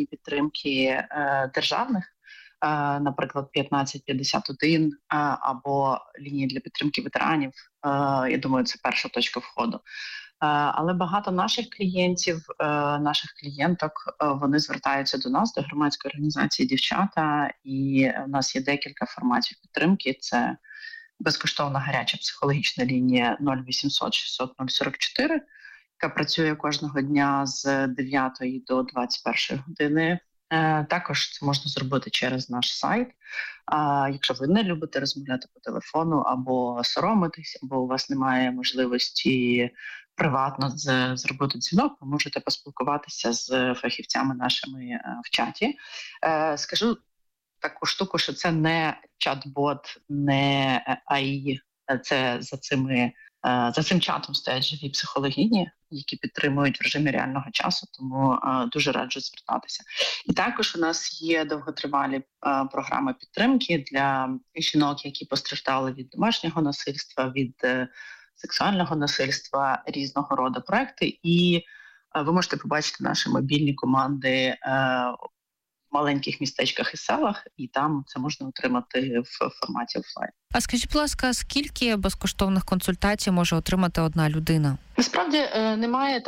підтримки державних, наприклад, 1551 або лінії для підтримки ветеранів. Я думаю, це перша точка входу. Але багато наших клієнтів, наших клієнток, вони звертаються до нас, до громадської організації «Дівчата», і в нас є декілька форматів підтримки. Це безкоштовна гаряча психологічна лінія 0800 600 044, яка працює кожного дня з 9 до 21 години. Також це можна зробити через наш сайт. Якщо ви не любите розмовляти по телефону або соромитесь, або у вас немає можливості приватно зробити дзвінок, ви можете поспілкуватися з фахівцями нашими в чаті. Скажу таку штуку, що це не чат-бот, не АІ, це за цим чатом стоять живі психологині, які підтримують в режимі реального часу, тому дуже раджу звертатися. І також у нас є довготривалі програми підтримки для жінок, які постраждали від домашнього насильства, від сексуального насильства, різного роду проекти. І ви можете побачити наші мобільні команди в маленьких містечках і селах, і там це можна отримати в форматі офлайн. А скажіть, будь ласка, скільки безкоштовних консультацій може отримати одна людина? Насправді немає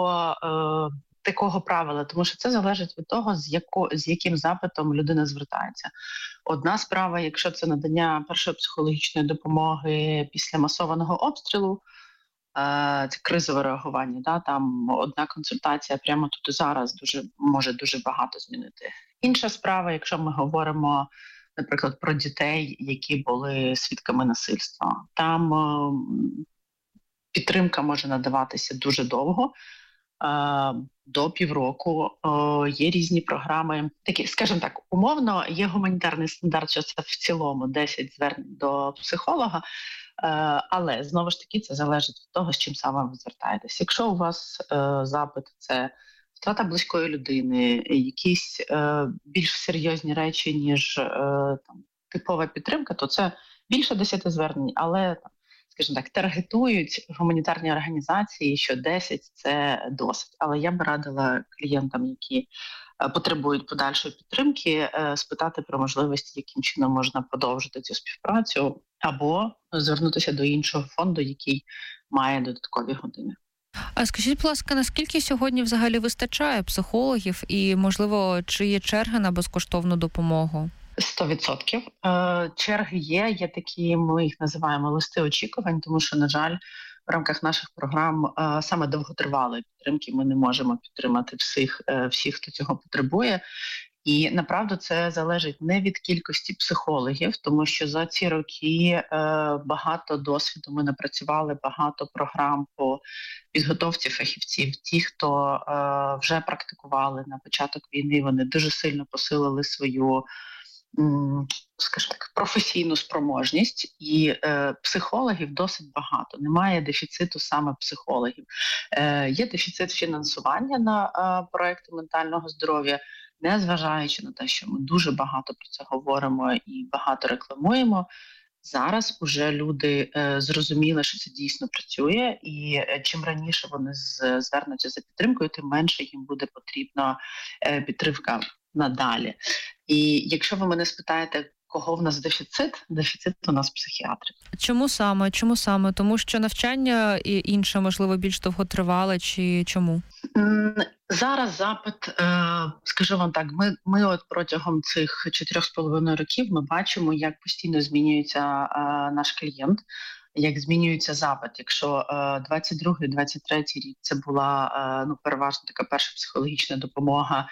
такого правила, тому що це залежить від того, з яким запитом людина звертається. Одна справа, якщо це надання першої психологічної допомоги після масованого обстрілу, це кризове реагування, да? Там одна консультація прямо тут і зараз може дуже багато змінити. Інша справа, якщо ми говоримо, наприклад, про дітей, які були свідками насильства, там підтримка може надаватися дуже довго, до півроку. Є різні програми, такі, скажімо так, умовно, є гуманітарний стандарт, що це в цілому 10 звернень до психолога, але, знову ж таки, це залежить від того, з чим саме ви звертаєтесь. Якщо у вас запит – це втрата близької людини, якісь більш серйозні речі, ніж типова підтримка, то це більше 10 звернень, але, скажімо так, таргетують гуманітарні організації, що 10 – це досить. Але я б радила клієнтам, які потребують подальшої підтримки, спитати про можливості, яким чином можна продовжити цю співпрацю, або звернутися до іншого фонду, який має додаткові години. А скажіть, будь ласка, наскільки сьогодні взагалі вистачає психологів і, можливо, чи є черги на безкоштовну допомогу? 100%. Черги є такі, ми їх називаємо листи очікувань, тому що, на жаль, в рамках наших програм саме довготривалої підтримки ми не можемо підтримати всіх, хто цього потребує. І, направду, це залежить не від кількості психологів, тому що за ці роки багато досвіду ми напрацювали, багато програм по підготовці фахівців. Ті, хто вже практикували на початок війни, вони дуже сильно посилили свою, скажімо так, професійну спроможність, і психологів досить багато. Немає дефіциту саме психологів. Є дефіцит фінансування на проекти ментального здоров'я, незважаючи на те, що ми дуже багато про це говоримо і багато рекламуємо. Зараз уже люди зрозуміли, що це дійсно працює, і чим раніше вони звернуться за підтримкою, тим менше їм буде потрібна підтримка надалі. І якщо ви мене спитаєте, кого в нас дефіцит у нас психіатрів. Чому саме? Тому що навчання і інше, можливо, більш довготривале, чи чому? Зараз запит, скажу вам так, ми от протягом цих 4,5 років ми бачимо, як постійно змінюється наш клієнт, як змінюється запит. Якщо 22-23 рік це була переважно така перша психологічна допомога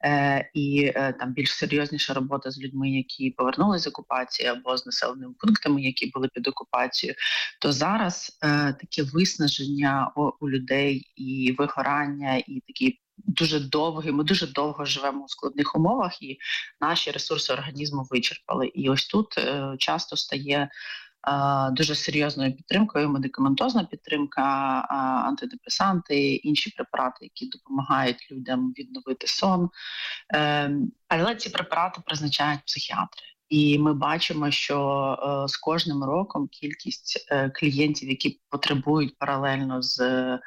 і там більш серйозніша робота з людьми, які повернулися з окупації, або з населеними пунктами, які були під окупацією, то зараз таке виснаження у людей і вигорання, і такі ми дуже довго живемо у складних умовах, і наші ресурси організму вичерпали. І ось тут часто стає дуже серйозною підтримкою медикаментозна підтримка, антидепресанти, інші препарати, які допомагають людям відновити сон. Але ці препарати призначають психіатри. І ми бачимо, що з кожним роком кількість клієнтів, які потребують паралельно з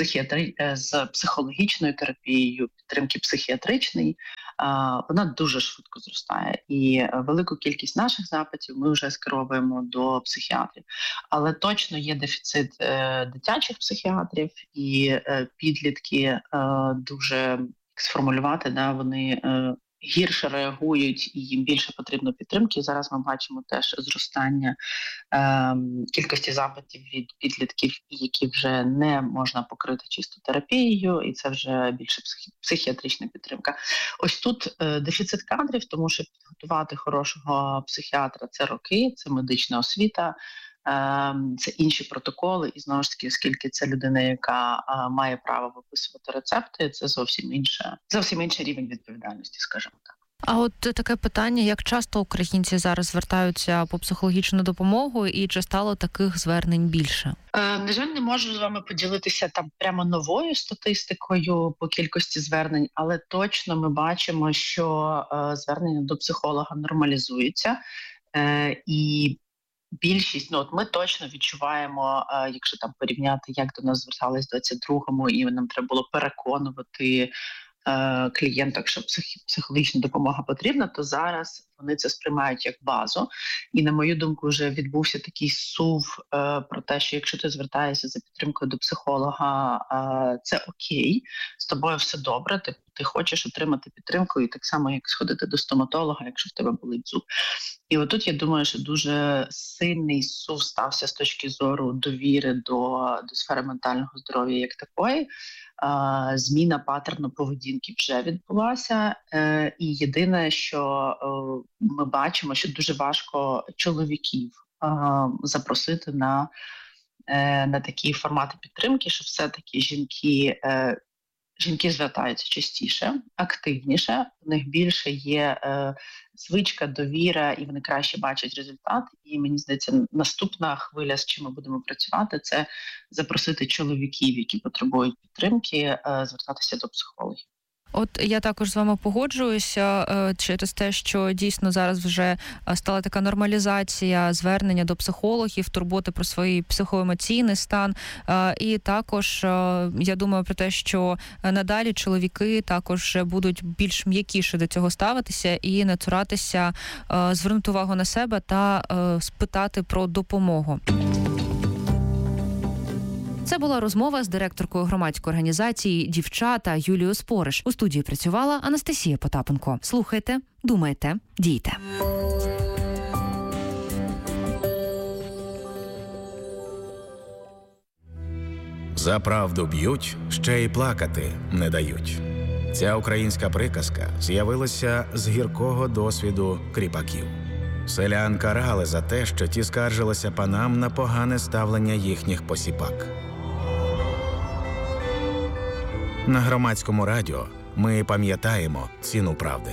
психологічною терапією, підтримки психіатричної, вона дуже швидко зростає. І велику кількість наших запитів ми вже скеровуємо до психіатрів. Але точно є дефіцит дитячих психіатрів, і підлітки дуже сформулювати, вони гірше реагують і їм більше потрібно підтримки. Зараз ми бачимо теж зростання кількості запитів від підлітків, які вже не можна покрити чисто терапією, і це вже більше психіатрична підтримка. Ось тут дефіцит кадрів, тому що підготувати хорошого психіатра – це роки, це медична освіта, це інші протоколи, і знову ж таки, оскільки це людина, яка має право виписувати рецепти, це зовсім інший рівень відповідальності, скажімо так. А от таке питання, як часто українці зараз звертаються по психологічну допомогу, і чи стало таких звернень більше? На жаль, не можу з вами поділитися там прямо новою статистикою по кількості звернень, але точно ми бачимо, що звернення до психолога нормалізуються, і більшість, ми точно відчуваємо, якщо там порівняти, як до нас звертались в 22-му, і нам треба було переконувати клієнток, що психологічна допомога потрібна, то зараз вони це сприймають як базу. І, на мою думку, вже відбувся такий сув про те, що якщо ти звертаєшся за підтримкою до психолога, це окей, з тобою все добре, ти хочеш отримати підтримку, і так само, як сходити до стоматолога, якщо в тебе болить зуб. І отут, я думаю, що дуже сильний сув стався з точки зору довіри до сфери ментального здоров'я як такої. Зміна паттерну поведінки вже відбулася. І єдине, що ми бачимо, що дуже важко чоловіків запросити на такі формати підтримки, що все-таки жінки звертаються частіше, активніше, в них більше є звичка, довіра, і вони краще бачать результат. І мені здається, наступна хвиля, з чим ми будемо працювати, це запросити чоловіків, які потребують підтримки, звертатися до психологів. От я також з вами погоджуюся через те, що дійсно зараз вже стала така нормалізація звернення до психологів, турботи про свій психоемоційний стан. І також я думаю про те, що надалі чоловіки також будуть більш м'якіше до цього ставитися і не цуратися звернути увагу на себе та спитати про допомогу. Це була розмова з директоркою громадської організації «Дівчата» Юлією Спориш. У студії працювала Анастасія Потапенко. Слухайте, думайте, дійте. За правду б'ють, ще й плакати не дають. Ця українська приказка з'явилася з гіркого досвіду кріпаків. Селян карали за те, що ті скаржилися панам на погане ставлення їхніх посіпак. На громадському радіо ми пам'ятаємо ціну правди.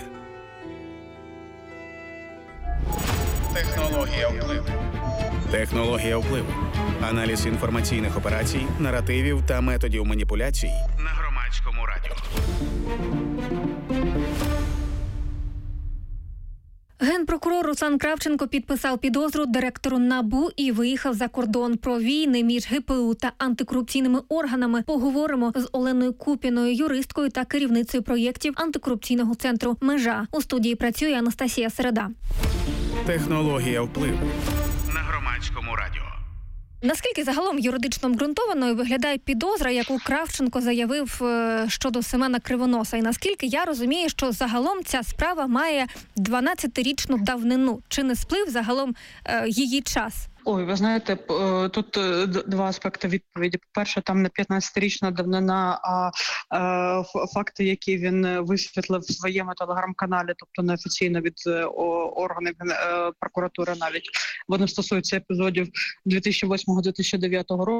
Технологія впливу. Технологія впливу. Аналіз інформаційних операцій, наративів та методів маніпуляцій на громадському радіо. Генпрокурор Руслан Кравченко підписав підозру директору НАБУ і виїхав за кордон. Про війни між ГПУ та антикорупційними органами поговоримо з Оленою Купіною, юристкою та керівницею проєктів антикорупційного центру «Межа». У студії працює Анастасія Середа. Технологія впливу на громадському радіо. Наскільки загалом юридично обґрунтованою виглядає підозра, яку Кравченко заявив щодо Семена Кривоноса? І наскільки я розумію, що загалом ця справа має 12-річну давнину? Чи не сплив загалом її час? Ой, ви знаєте, тут два аспекти відповіді. По-перше, там не 15-річна давнина, а факти, які він висвітлив в своєму телеграм-каналі, тобто неофіційно від органів прокуратури навіть. Вони стосуються епізодів 2008-2009 року.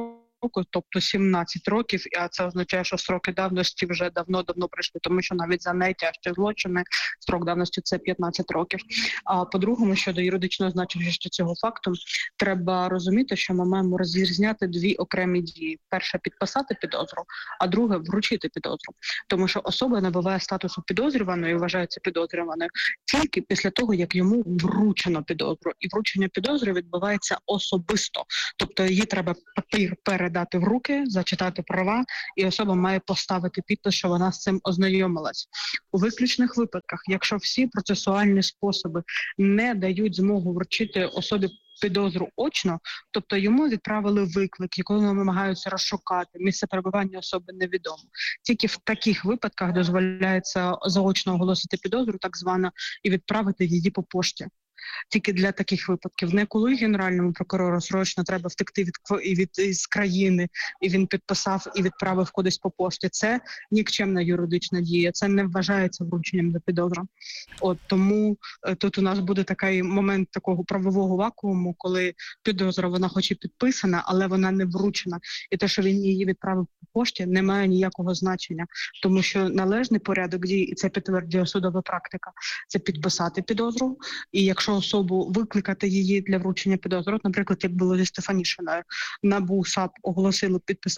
року, тобто 17 років, а це означає, що строки давності вже давно прийшли, тому що навіть за найтяжчі злочини строк давності – це 15 років. А по-другому, щодо юридичного значення цього факту, треба розуміти, що ми маємо розрізняти дві окремі дії. Перше – підписати підозру, а друге – вручити підозру. Тому що особа набуває статусу підозрюваної і вважається підозрюваною тільки після того, як йому вручено підозру. І вручення підозри відбувається особисто. Тобто їй треба папір передати в руки, зачитати права, і особа має поставити підпис, що вона з цим ознайомилась. У виключних випадках, якщо всі процесуальні способи не дають змогу вручити особі підозру очно, тобто йому відправили виклик, якого намагаються розшукати, місце перебування особи невідомо. Тільки в таких випадках дозволяється заочно оголосити підозру, так звано, і відправити її по пошті. Тільки для таких випадків. Не коли Генеральному прокурору срочно треба втекти з країни, і він підписав і відправив кудись по пошті. Це нікчемна юридична дія, це не вважається врученням до підозри. Тому тут у нас буде такий момент такого правового вакууму, коли підозра, вона хоч і підписана, але вона не вручена. І те, що він її відправив по пошті, не має ніякого значення. Тому що належний порядок дій, і це підтверджує судова практика, це підписати підозру. І якщо особу викликати її для вручення підозри, наприклад, як було зі Стефанішиною, НАБУ, САП оголосили підпис,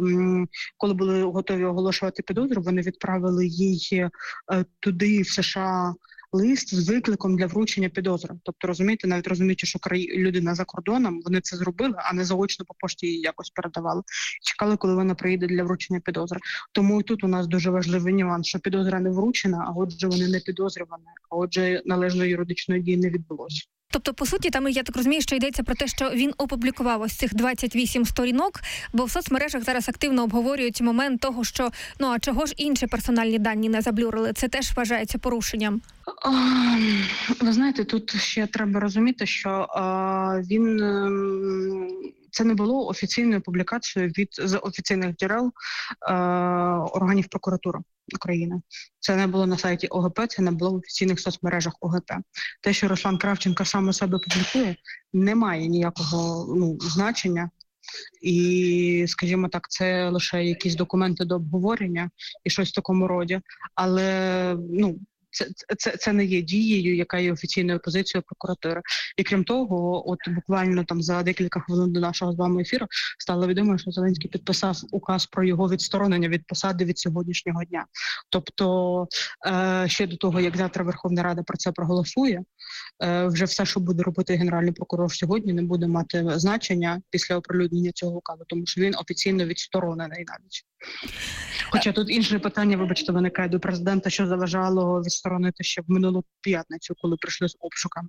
коли були готові оголошувати підозру, вони відправили їй туди, в США, лист з викликом для вручення підозри. Тобто, розумієте, навіть розуміючи, що людина за кордоном, вони це зробили, а не заочно по пошті її якось передавали. Чекали, коли вона приїде для вручення підозри. Тому і тут у нас дуже важливий нюанс, що підозра не вручена, а отже вони не підозрювані, а отже належної юридичної дії не відбулося. Тобто, по суті, там, я так розумію, що йдеться про те, що він опублікував ось цих 28 сторінок, бо в соцмережах зараз активно обговорюють момент того, що, а чого ж інші персональні дані не заблюрили? Це теж вважається порушенням. Ви знаєте, тут ще треба розуміти, що це не було офіційною публікацією з офіційних джерел органів прокуратури України. Це не було на сайті ОГП, це не було в офіційних соцмережах ОГП. Те, що Руслан Кравченко сам у себе публікує, не має ніякого значення. І, скажімо так, це лише якісь документи до обговорення і щось в такому роді. Але, це не є дією, яка є офіційною позицією прокуратури. І крім того, буквально там за декілька хвилин до нашого з вами ефіру стало відомо, що Зеленський підписав указ про його відсторонення від посади від сьогоднішнього дня. Тобто, ще до того, як завтра Верховна Рада про це проголосує, вже все, що буде робити Генеральний прокурор сьогодні, не буде мати значення після оприлюднення цього указу, тому що він офіційно відсторонений навіть. Хоча тут інше питання, вибачте, виникає до президента, що заважало відсторонити ще в минулу п'ятницю, коли прийшли з обшуками.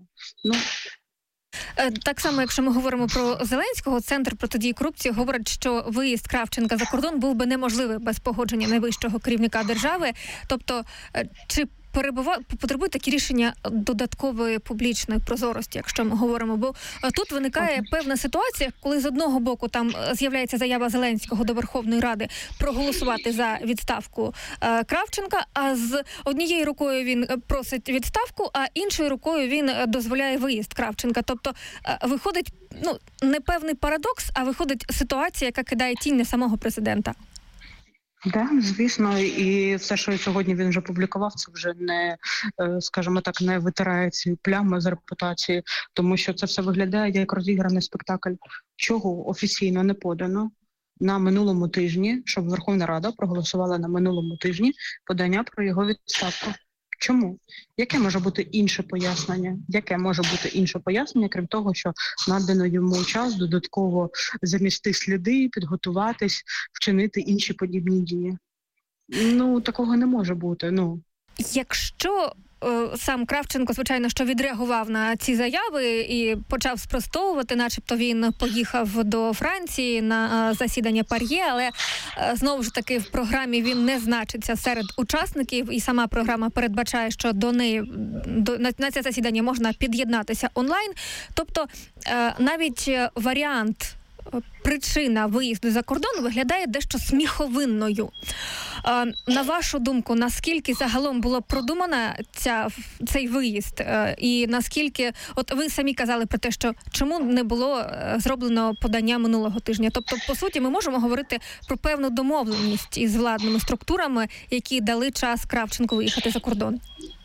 Так само, якщо ми говоримо про Зеленського, Центр протидії корупції говорить, що виїзд Кравченка за кордон був би неможливий без погодження найвищого керівника держави. Тобто, чи потребують такі рішення додаткової публічної прозорості, якщо ми говоримо, бо тут виникає певна ситуація, коли з одного боку там з'являється заява Зеленського до Верховної Ради проголосувати за відставку Кравченка, а з однією рукою він просить відставку, а іншою рукою він дозволяє виїзд Кравченка. Тобто виходить, не певний парадокс, а виходить ситуація, яка кидає тінь на самого президента. Так, звісно, і все, що сьогодні він вже публікував, це вже не, скажімо так, не витирає ці плями з репутації, тому що це все виглядає як розіграний спектакль, чого офіційно не подано на минулому тижні, щоб Верховна Рада проголосувала на минулому тижні подання про його відставку. Чому? Яке може бути інше пояснення? Крім того, що надано йому час додатково замісти сліди, підготуватись, вчинити інші подібні дії? Такого не може бути. Якщо сам Кравченко, звичайно, що відреагував на ці заяви і почав спростовувати, начебто він поїхав до Франції на засідання ПАРЄ, але знову ж таки в програмі він не значиться серед учасників, і сама програма передбачає, що до неї на це засідання можна під'єднатися онлайн. Тобто навіть варіант причина виїзду за кордон виглядає дещо сміховинною. На вашу думку, наскільки загалом було продумано цей виїзд? І наскільки, от ви самі казали про те, що чому не було зроблено подання минулого тижня? Тобто, по суті, ми можемо говорити про певну домовленість із владними структурами, які дали час Кравченку виїхати за кордон.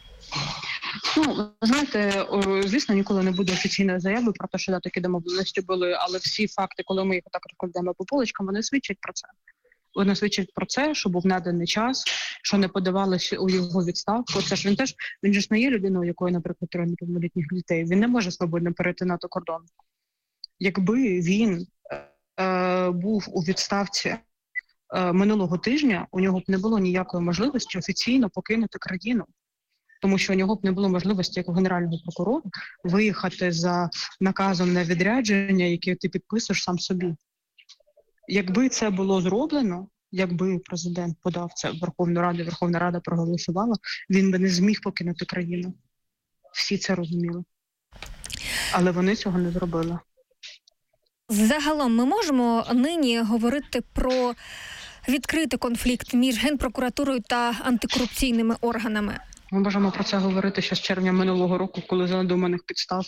Ну, знаєте, звісно, ніколи не буде офіційної заяви про те, що такі домовленості були, але всі факти, коли ми їх так розкладемо по поличкам, вони свідчать про це. Вони свідчать про це, що був наданий час, що не подавалося у його відставку. Це ж він ж не є людиною, якої, наприклад, 3 неповнолітніх дітей. Він не може свободно перетинати кордон. Якби він був у відставці минулого тижня, у нього б не було ніякої можливості офіційно покинути країну. Тому що у нього б не було можливості, як у генерального прокурора, виїхати за наказом на відрядження, яке ти підписуєш сам собі. Якби це було зроблено, якби президент подав це в Верховну Раду, Верховна Рада проголосувала, він би не зміг покинути країну. Всі це розуміли. Але вони цього не зробили. Загалом ми можемо нині говорити про відкритий конфлікт між Генпрокуратурою та антикорупційними органами? Ми можемо про це говорити ще з червня минулого року, коли за надуманих підстав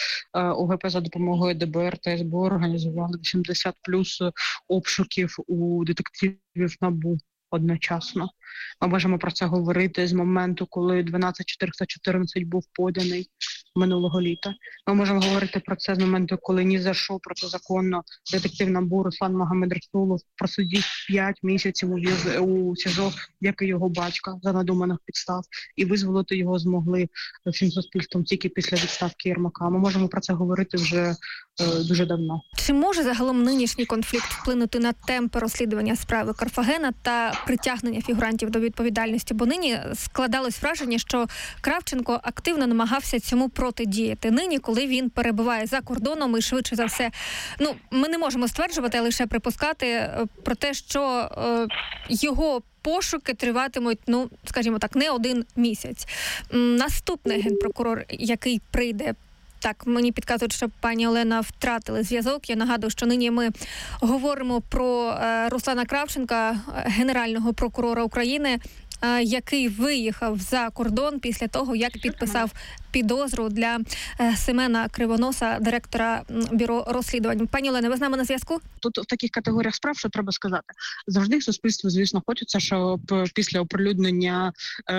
ОГП за допомогою ДБР та СБУ організували 80 плюс обшуків у детективів НАБУ одночасно. Ми можемо про це говорити з моменту, коли 12414 був поданий минулого літа. Ми можемо говорити про це з моменту, коли ні за що протизаконно детектив НАБУ Руслан Магомедрасулов просидів 5 місяців у СІЗО, як і його батька, за надуманих підстав. І визволити його змогли всім суспільством тільки після відставки Єрмака. Ми можемо про це говорити вже дуже давно. Чи може загалом нинішній конфлікт вплинути на темпи розслідування справи Карфагена та притягнення фігурантів до відповідальності? Бо нині складалось враження, що Кравченко активно намагався цьому протидіяти. Нині, коли він перебуває за кордоном і швидше за все, ми не можемо стверджувати, а лише припускати про те, що його пошуки триватимуть, скажімо так, не 1 місяць. Наступний генпрокурор, який прийде, так, мені підказують, що пані Олена втратили зв'язок. Я нагадую, що нині ми говоримо про Руслана Кравченка, генерального прокурора України, який виїхав за кордон після того, як підписав підозру для Семена Кривоноса, директора бюро розслідувань. Пані Олена, ви з нами на зв'язку? Тут в таких категоріях справ, що треба сказати, завжди суспільство, звісно, хочеться, щоб після оприлюднення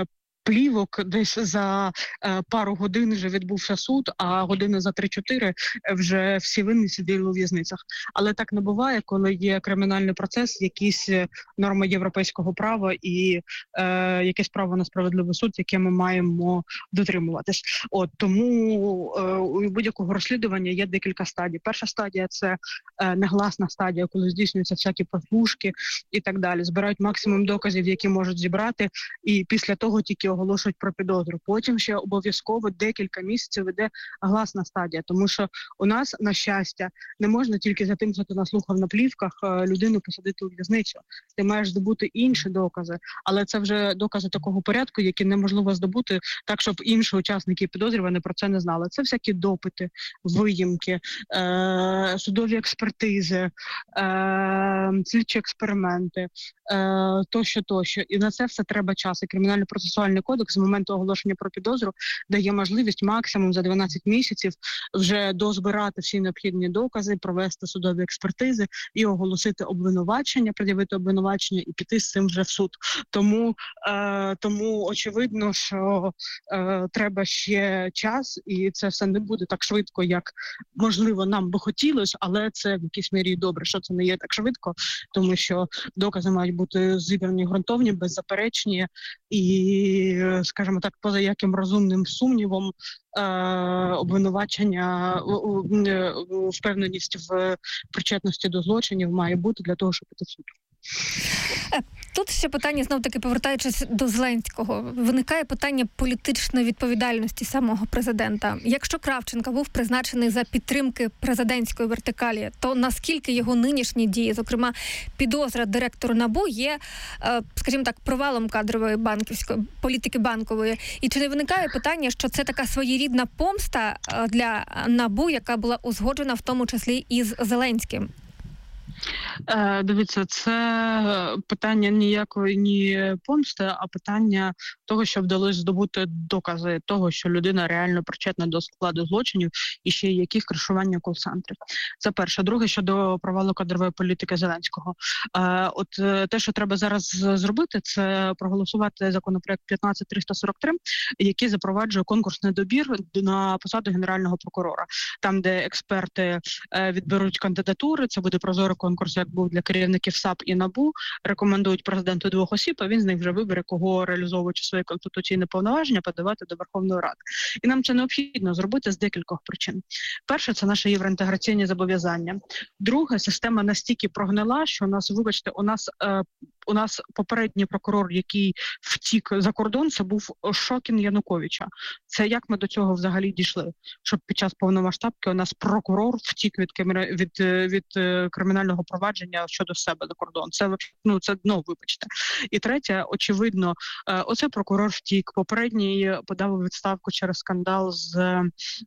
плівок десь за пару годин вже відбувся суд, а години за 3-4 вже всі винні сиділи у в'язницях. Але так не буває, коли є кримінальний процес, якісь норми європейського права і якесь право на справедливий суд, яке ми маємо дотримуватись. Тому у будь-якого розслідування є декілька стадій. Перша стадія – це негласна стадія, коли здійснюються всякі прослушки і так далі. Збирають максимум доказів, які можуть зібрати, і після того тільки оголошують про підозру. Потім ще обов'язково декілька місяців іде гласна стадія, тому що у нас, на щастя, не можна тільки за тим, що ти наслухав на плівках, людину посадити у в'язницю. Ти маєш здобути інші докази, але це вже докази такого порядку, які неможливо здобути так, щоб інші учасники підозрювані про це не знали. Це всякі допити, виїмки, судові експертизи, слідчі експерименти, тощо. І на це все треба час. І Кримінально-процесуальний кодекс з моменту оголошення про підозру дає можливість максимум за 12 місяців вже дозбирати всі необхідні докази, провести судові експертизи і оголосити обвинувачення, пред'явити обвинувачення і піти з цим вже в суд. Тому очевидно, що треба ще час, і це все не буде так швидко, як, можливо, нам би хотілося, але це в якійсь мірі добре, що це не є так швидко, тому що докази мають бути зібрані, ґрунтовні, беззаперечні і, скажімо так, поза яким розумним сумнівом обвинувачення, впевненість в причетності до злочинів має бути для того, щоб піти в суд. Тут ще питання, знов-таки повертаючись до Зеленського, виникає питання політичної відповідальності самого президента. Якщо Кравченко був призначений за підтримки президентської вертикалі, то наскільки його нинішні дії, зокрема підозра директору НАБУ, є, скажімо так, провалом кадрової банківської політики банкової? І чи не виникає питання, що це така своєрідна помста для НАБУ, яка була узгоджена в тому числі із Зеленським? Дивіться, це питання ніякої ні помсти, а питання того, що вдалося здобути докази того, що людина реально причетна до складу злочинів і ще й яких кришування кол-центрів. Це перше. Друге, щодо провалу кадрової політики Зеленського. От те, що треба зараз зробити, це проголосувати законопроект 15343, який запроваджує конкурсний добір на посаду генерального прокурора. Там, де експерти відберуть кандидатури, це буде прозорий конкурс, як був для керівників САП і НАБУ, рекомендують президенту 2 осіб, а він з них вже вибере, кого, реалізовуючи свої конституційні повноваження, подавати до Верховної Ради. І нам це необхідно зробити з декількох причин. Перше, це наші євроінтеграційні зобов'язання. Друге, система настільки прогнила, що у нас попередній прокурор, який втік за кордон, це був Шокін Януковича. Це як ми до цього взагалі дійшли? Щоб під час повномасштабки у нас прокурор втік від кримінального провадження щодо себе за кордон. Це вибачте. І третє, очевидно, оце прокурор втік. Попередній подав у відставку через скандал з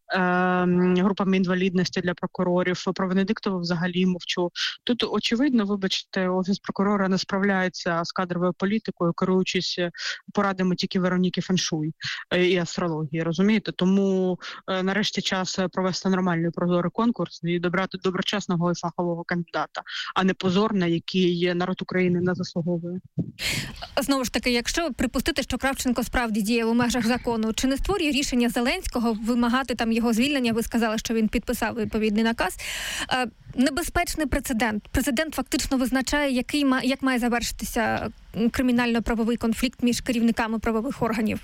групами інвалідності для прокурорів. Про Венедиктову взагалі мовчу. Тут, очевидно, вибачте, Офіс прокурора не справляється з кадровою політикою, керуючись порадами тільки Вероніки Феншуй і астрології, розумієте? Тому нарешті час провести нормальний прозорий конкурс і добрати доброчесного і фахового кандидата, а не позор, на який народ України не заслуговує. Знову ж таки, якщо припустити, що Кравченко справді діє у межах закону, чи не створює рішення Зеленського вимагати там його звільнення? Ви сказали, що він підписав відповідний наказ. Небезпечний прецедент. Президент фактично визначає, як має завершитися кримінально-правовий конфлікт між керівниками правових органів.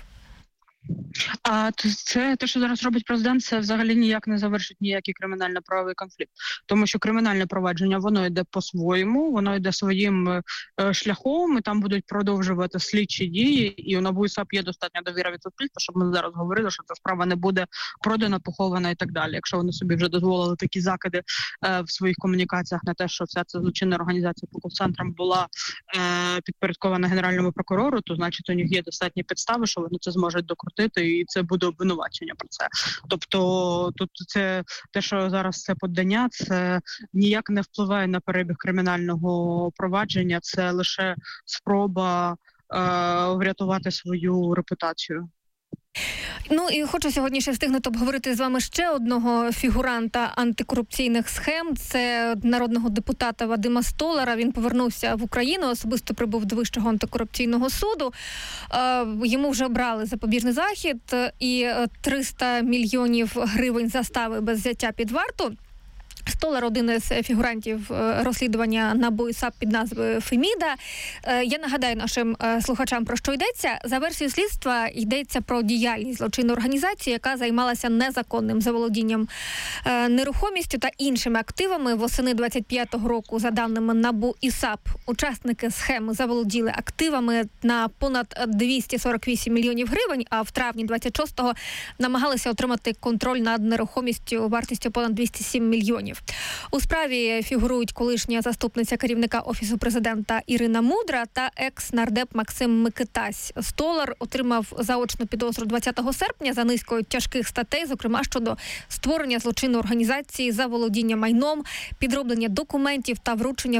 А це те, що зараз робить президент, це взагалі ніяк не завершить ніякий кримінально-правовий конфлікт. Тому що кримінальне провадження, воно йде по-своєму, воно йде своїм шляхом, і там будуть продовжувати слідчі дії, і у НАБУ і САП є достатня довіра від суспільства, щоб ми зараз говорили, що ця справа не буде продана, похована і так далі. Якщо вони собі вже дозволили такі закиди в своїх комунікаціях на те, що вся ця злочинна організація по кол-центрам була підпорядкована Генеральному прокурору, то значить у них є достатні підстави, що вони це зможуть докрутити, і це буде обвинувачення про це. Тобто тут це те, що зараз це подання, це ніяк не впливає на перебіг кримінального провадження, це лише спроба врятувати свою репутацію. Ну і хочу сьогодні ще встигнути обговорити з вами ще одного фігуранта антикорупційних схем. Це народного депутата Вадима Столара. Він повернувся в Україну, особисто прибув до Вищого антикорупційного суду. Йому вже обрали запобіжний захід і 300 мільйонів гривень застави без взяття під варту. Столар – один із фігурантів розслідування НАБУ і САП під назвою Феміда. Я нагадаю нашим слухачам, про що йдеться. За версією слідства йдеться про діяльність злочинної організації, яка займалася незаконним заволодінням нерухомістю та іншими активами. Восени 25-го року, за даними НАБУ і САП, учасники схеми заволоділи активами на понад 248 мільйонів гривень, а в травні 26-го намагалися отримати контроль над нерухомістю вартістю понад 207 мільйонів. У справі фігурують колишня заступниця керівника Офісу президента Ірина Мудра та екс-нардеп Максим Микитась. Столар отримав заочну підозру 20 серпня за низкою тяжких статей, зокрема щодо створення злочинної організації, заволодіння майном, підроблення документів та втручання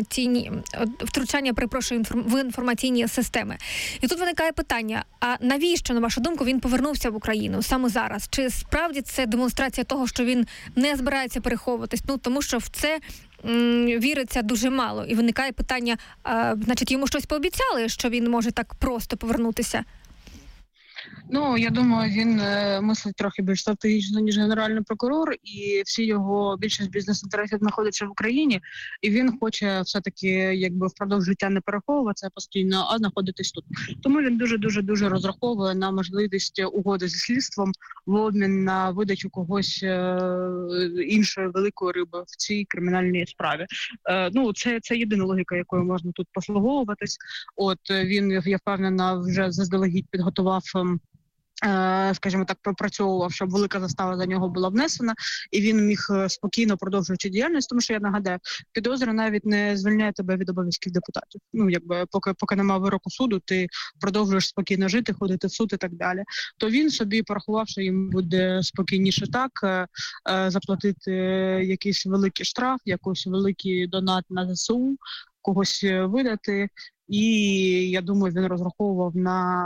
в інформаційні системи. І тут виникає питання, а навіщо, на вашу думку, він повернувся в Україну саме зараз? Чи справді це демонстрація того, що він не збирається переховуватись? Тому що в це віриться дуже мало. І виникає питання, значить, йому щось пообіцяли, що він може так просто повернутися? Ну, я думаю, він мислить трохи більш стратегічно, ніж генеральний прокурор, і всі його більшість бізнес-інтересів знаходяться в Україні, і він хоче все-таки якби впродовж життя не переховуватися постійно, а знаходитись тут. Тому він дуже розраховує на можливість угоди зі слідством в обмін на видачу когось іншої великої риби в цій кримінальній справі. Ну, це єдина логіка, якою можна тут послуговуватись. От він, я впевнена, вже заздалегідь підготував скажімо так, пропрацьовував, щоб велика застава за нього була внесена, і він міг спокійно продовжувати діяльність, тому що, я нагадаю, підозра навіть не звільняє тебе від обов'язків депутатів. Ну, якби, поки немає вироку суду, ти продовжуєш спокійно жити, ходити в суд і так далі. То він собі порахував, що їм буде спокійніше так, заплатити якийсь великий штраф, якийсь великий донат на ЗСУ, когось видати. І я думаю, він розраховував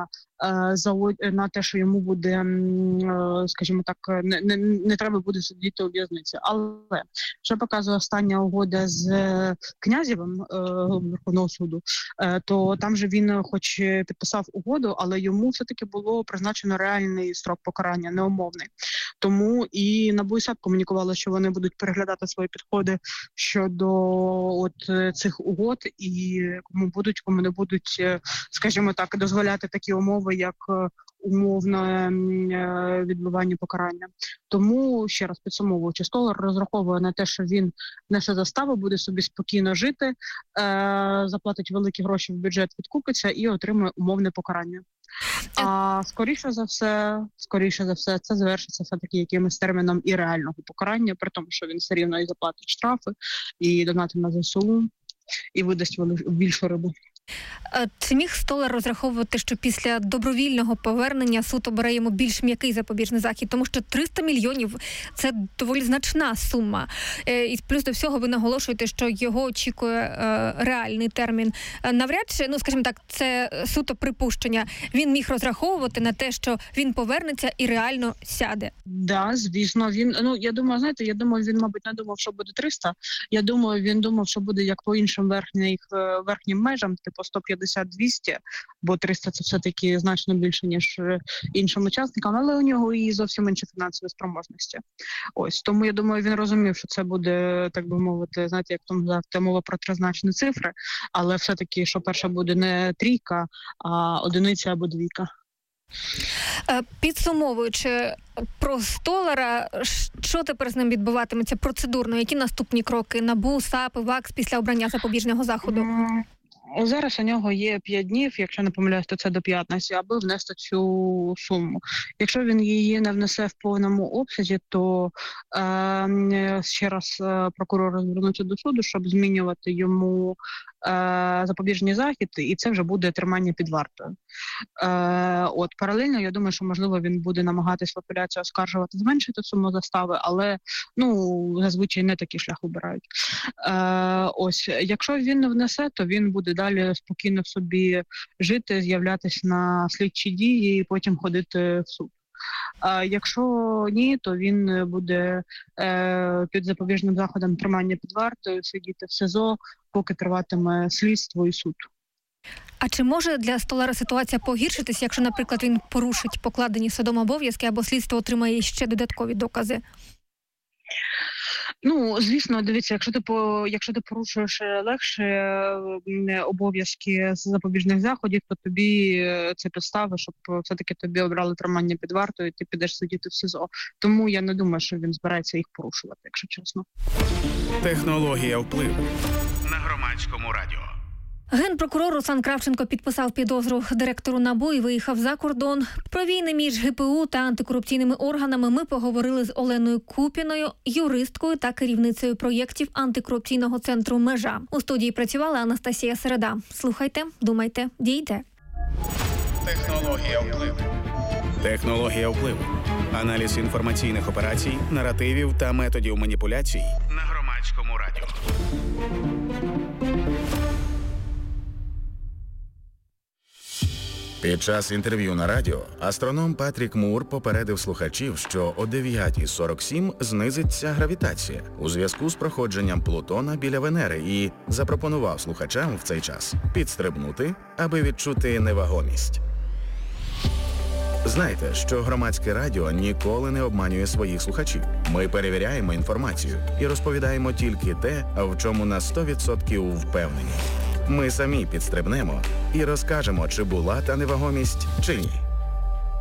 на те, що йому буде, скажімо так, не треба буде сидіти у в'язниці. Але що показує остання угода з Князєвим Верховного суду, то там же він хоч підписав угоду, але йому все-таки було призначено реальний строк покарання, неумовний. Тому і НАБУ і САП комунікували, що вони будуть переглядати свої підходи щодо цих угод, і кому не будуть, скажімо так, дозволяти такі умови, як умовне відбування покарання. Тому, ще раз підсумовуючи, Столар розраховує на те, що він несе заставу, буде собі спокійно жити, заплатить великі гроші в бюджет, відкупиться і отримує умовне покарання. А скоріше за все, це завершиться все-таки якимось терміном і реального покарання, при тому, що він все рівно і заплатить штрафи, і донати на ЗСУ, і видасть більшу рибу. Чи міг Столар розраховувати, що після добровільного повернення суд обере йому більш м'який запобіжний захід? Тому що 300 мільйонів – це доволі значна сума. І плюс до всього ви наголошуєте, що його очікує реальний термін. Навряд чи, скажімо так, це суто припущення. Він міг розраховувати на те, що він повернеться і реально сяде. Да, звісно. Я думаю, він, мабуть, не думав, що буде 300. Я думаю, він думав, що буде як по іншим верхнім межам, типу 150-200, бо 300 – це все-таки значно більше, ніж іншим учасникам, але у нього і зовсім інші фінансові спроможності. Ось, тому я думаю, він розумів, що це буде, так би мовити, знаєте, як там завжди мова про тризначні цифри, але все-таки, що перша буде не трійка, а одиниця або двійка. Підсумовуючи про Столара, що тепер з ним відбуватиметься процедурно? Які наступні кроки НАБУ, САП, ВАКС після обрання запобіжного заходу? Зараз у нього є 5 днів, якщо не помиляюсь, то це до п'ятниці, аби внести цю суму. Якщо він її не внесе в повному обсязі, то ще раз прокурор звернуться до суду, щоб змінювати йому запобіжний захід, і це вже буде тримання під вартою. Паралельно, я думаю, що, можливо, він буде намагатись в апеляції оскаржувати, зменшити суму застави, але, зазвичай не такий шлях обирають. Якщо він не внесе, то він буде далі спокійно собі жити, з'являтися на слідчі дії і потім ходити в суд. А якщо ні, то він буде під запобіжним заходом тримання під вартою, сидіти в СИЗО, поки триватиме слідство і суд. А чи може для Столара ситуація погіршитись, якщо, наприклад, він порушить покладені судом обов'язки або слідство отримає ще додаткові докази? Звісно, дивіться, якщо ти порушуєш легше обов'язки з запобіжних заходів, то тобі це підстави, щоб все-таки тобі обрали тримання під вартою, і ти підеш сидіти в СИЗО. Тому я не думаю, що він збирається їх порушувати, якщо чесно. Технологія впливу на Громадському радіо. Генпрокурор Руслан Кравченко підписав підозру директору НАБУ і виїхав за кордон. Про війни між ГПУ та антикорупційними органами ми поговорили з Оленою Купіною, юристкою та керівницею проєктів антикорупційного центру «Межа». У студії працювала Анастасія Середа. Слухайте, думайте, дійте. Технологія впливу. Технологія впливу. Аналіз інформаційних операцій, наративів та методів маніпуляцій на Громадському радіо. Під час інтерв'ю на радіо астроном Патрік Мур попередив слухачів, що о 9:47 знизиться гравітація у зв'язку з проходженням Плутона біля Венери і запропонував слухачам в цей час підстрибнути, аби відчути невагомість. Знайте, що Громадське радіо ніколи не обманює своїх слухачів. Ми перевіряємо інформацію і розповідаємо тільки те, в чому на 100% впевнені. Ми самі підстрибнемо і розкажемо, чи була та невагомість, чи ні.